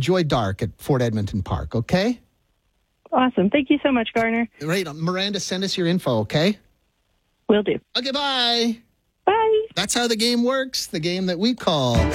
enjoy dark at Fort Edmonton Park, okay? Awesome. Thank you so much, Garner. Right, Miranda, send us your info, okay? Will do. Okay, bye. Bye. That's how the game works, the game that we call